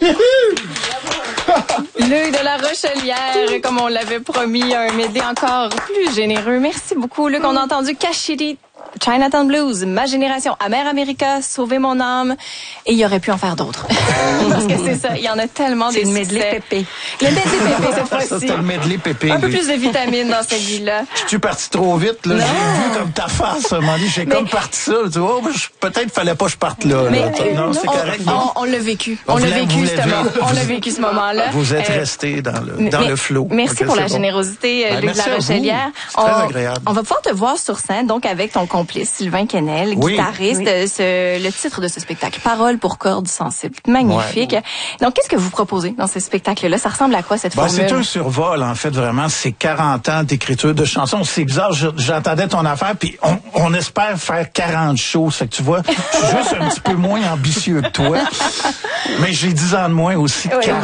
Luc de la Rochelière, comme on l'avait promis, un médé encore plus généreux. Merci beaucoup, Luc. On a entendu Cashiri, Chinatown Blues, Ma Génération, Amer America, Sauver mon âme. Et il y aurait pu en faire d'autres. Parce que c'est ça, il y en a tellement des succès. C'est le medley pépé. Le medley pépé, cette fois-ci. Ça, c'était le medley pépé. Un peu plus de vitamines dans cette vie-là. Je suis parti trop vite, là. J'ai vu comme ta face, à un moment donné. J'ai comme parti ça. Tu vois, peut-être fallait pas que je parte là. Mais, non, c'est correct. On l'a vécu. On l'a vécu, ce moment-là. Vous êtes resté dans le flow. Merci pour la générosité, Luc de la Rochelière. C'est très agréable. On va pouvoir te voir sur scène, donc, avec ton complice, Sylvain Quesnel, guitariste. Oui. Le titre de ce spectacle, Paroles pour cordes sensibles. Magnifique. Ouais. Donc, qu'est-ce que vous proposez dans ce spectacle-là? Ça ressemble à quoi, cette formule? C'est un survol, en fait, vraiment. C'est 40 ans d'écriture de chansons. C'est bizarre, j'entendais ton affaire, puis on espère faire 40 shows. C'est que tu vois, je suis juste un petit peu moins ambitieux que toi. Mais j'ai 10 ans de moins aussi.